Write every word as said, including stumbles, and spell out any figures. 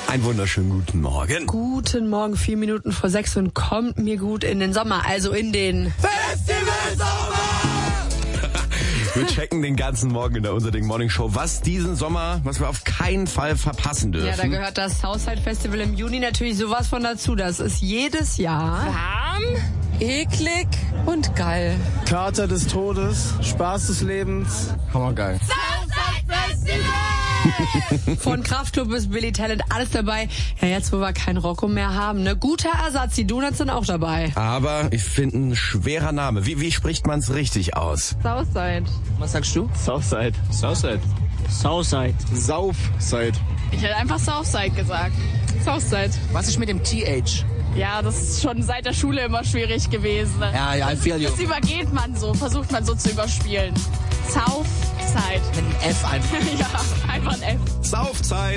Einen wunderschönen guten Morgen. Guten Morgen, vier Minuten vor sechs und kommt mir gut in den Sommer, also in den Festivalsommer! Wir checken den ganzen Morgen in der Unser Ding Morning Show, was diesen Sommer, was wir auf keinen Fall verpassen dürfen. Ja, da gehört das Southside Festival im Juni natürlich sowas von dazu. Das ist jedes Jahr warm, eklig und geil. Kater des Todes, Spaß des Lebens, hammergeil. Southside Festival! Von Kraftklub bis Billy Talent, alles dabei. Ja, jetzt, wo wir kein Rocco mehr haben, ne? Guter Ersatz, die Donuts sind auch dabei. Aber ich finde, ein schwerer Name. Wie, wie spricht man es richtig aus? Southside. Was sagst du? Southside. Southside. Southside. Saufside. Ich hätte einfach Southside gesagt. Southside. Was ist mit dem T H? Ja, das ist schon seit der Schule immer schwierig gewesen. Ja, ja, I feel you. Das übergeht man so, versucht man so zu überspielen. Southside. Mit einem F einfach. Ja, einfach ein F. Saufzeit.